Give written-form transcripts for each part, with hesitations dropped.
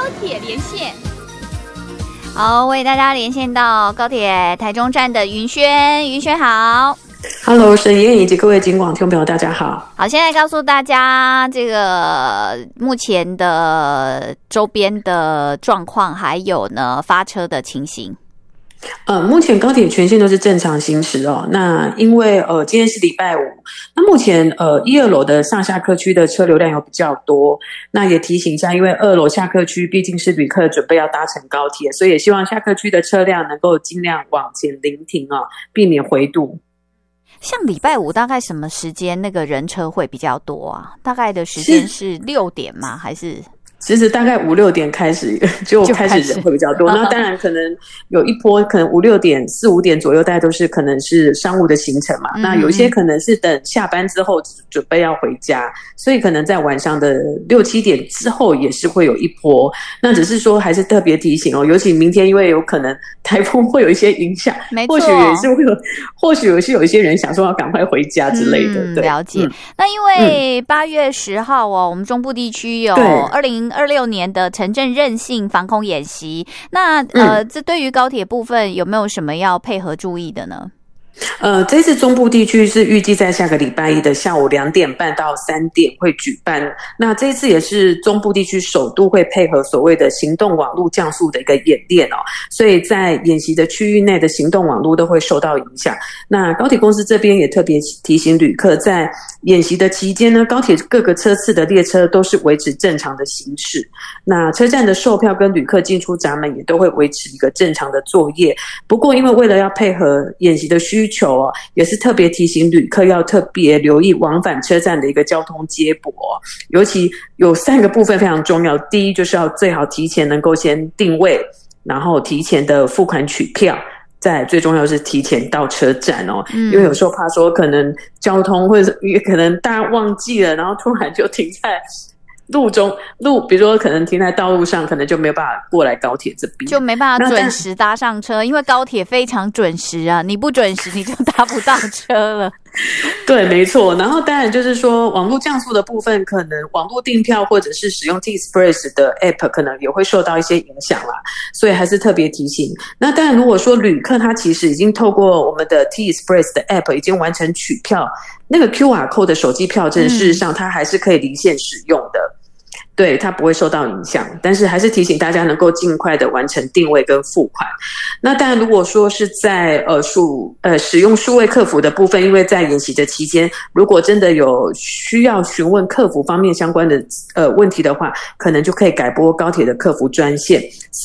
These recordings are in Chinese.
铁连线。好，为大家连线到高铁台中站的云轩，云轩好。 Hello， 沈燕以及各位警广听众朋友，大家好。 好，现在告诉大家这个目前的周边的状况，还有呢发车的情形。 目前高铁全线都是正常行驶哦。那因为今天是礼拜五，那目前1、2楼的上下客区的车流量有比较多。那也提醒一下，因为2楼下客区毕竟是旅客准备要搭乘高铁，所以也希望下客区的车辆能够尽量往前临停哦，避免回堵。 像礼拜五大概什么时间那个人车会比较多啊？大概的时间是6点吗？还是？ 其实大概5、6点开始就开始人会比较多，那当然可能有一波可能5、6点、4、5点左右，大概都是可能是商务的行程嘛。那有一些可能是等下班之后准备要回家，所以可能在晚上的6、7点之后也是会有一波。那只是说还是特别提醒哦，尤其明天因为有可能台风会有一些影响，或许也是会有，或许有一些人想说要赶快回家之类的。对， 了解。那因为8月10号哦，我们中部地区有2026年的城镇韧性防空演习，那这对于高铁部分有没有什么要配合注意的呢？ 这次中部地区是预计在下个礼拜一的下午2点半到3点会举办。那这次也是中部地区首度会配合所谓的行动网络降速的一个演练哦，所以在演习的区域内的行动网络都会受到影响。那高铁公司这边也特别提醒旅客，在演习的期间呢，高铁各个车次的列车都是维持正常的行驶。那车站的售票跟旅客进出闸门也都会维持一个正常的作业。不过因为为了要配合演习的需求哦，也是特别提醒旅客要特别留意往返车站的一个交通接驳哦，尤其有3个部分非常重要。第一就是要最好提前能够先定位，然后提前的付款取票，再最重要是提前到车站哦，因为有时候怕说可能交通或者也可能大家忘记了，然后突然就停在比如说可能停在道路上，可能就没有办法过来高铁这边， 就没办法准时搭上车，因为高铁非常准时啊，你不准时你就搭不到车了。 对，没错。然后当然就是说网络降速的部分，可能网络订票或者是使用 T-Express 的 App 可能也会受到一些影响啦，所以还是特别提醒。那当然如果说旅客他其实已经透过我们的 T-Express 的 App 已经完成取票，那个 QR Code 的手机票证事实上它还是可以离线使用的。对，它不会受到影响，但是还是提醒大家能够尽快的完成定位跟付款。那当然如果说是在使用数位客服的部分，因为在演习的期间，如果真的有需要询问客服方面相关的问题的话，可能就可以改拨高铁的客服专线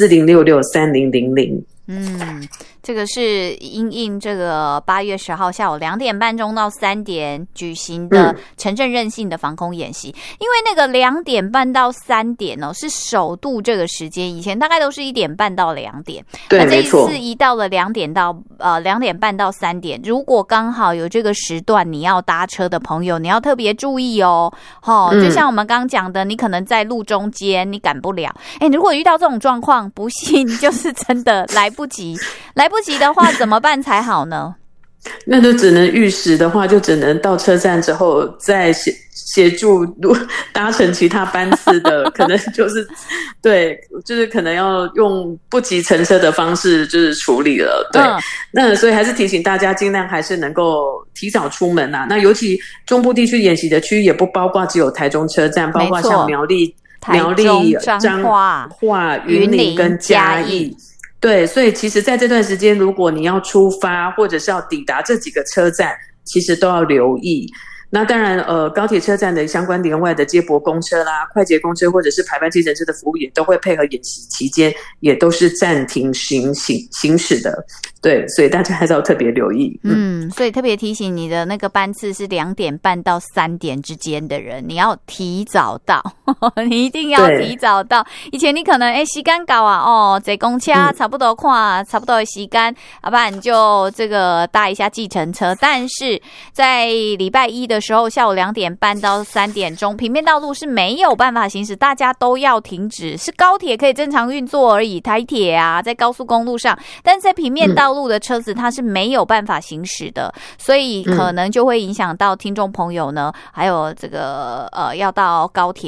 40663000。 这个是因应这个8月10号下午2点半钟到3点举行的城镇韧性的防空演习。因为那个2点半到3点哦，是首度这个时间，以前大概都是1点半到2点。 对， 那这一没错。 次移到了2点半到3点。如果刚好有这个时段你要搭车的朋友，你要特别注意哦。就像我们刚刚讲的，你可能在路中间你赶不了。如果遇到这种状况，不幸就是真的来不及的话怎么办才好呢？ 那就只能预时的话，就只能到车站之后再协助搭乘其他班次的，可能就是对，就是可能要用不急乘车的方式就是处理了。对，那所以还是提醒大家尽量还是能够提早出门啊。那尤其中部地区演习的区域也不包括只有台中车站，包括像苗栗、彰化、云林跟嘉义。对，所以其实在这段时间，如果你要出发或者是要抵达这几个车站，其实都要留意。那当然高铁车站的相关连外的接驳公车啦、快捷公车或者是排班计程车的服务也都会配合演习期间也都是暂停行驶的。对，所以大家还是要特别留意。 所以特别提醒你的那个班次是2点半到3点之间的人，你要提早到你一定要提早到。以前你可能时间到啊坐公车差不多看差不多的时间，要不然你就这个搭一下计程车。但是在礼拜一的时候下午2点半到3点钟，平面道路是没有办法行驶，大家都要停止。是高铁可以正常运作而已，台铁啊在高速公路上，但是在平面道路的车子它是没有办法行驶的，所以可能就会影响到听众朋友呢，还有这个要到高铁